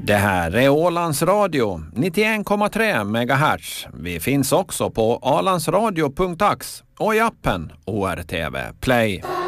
Det här är Ålands Radio, 91,3 MHz. Vi finns också på alansradio.ax och i appen ORTV Play.